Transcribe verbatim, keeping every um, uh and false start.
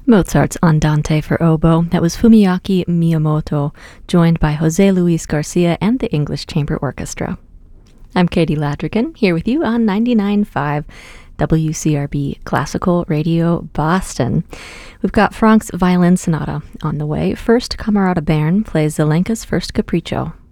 Mozart's Andante for oboe. That was Fumiyaki Miyamoto, joined by Jose Luis Garcia and the English Chamber Orchestra. I'm Katie Ladrigan, here with you on ninety-nine point five W C R B Classical Radio Boston. We've got Franck's Violin Sonata on the way. First, Camerata Bern plays Zelenka's First Capriccio.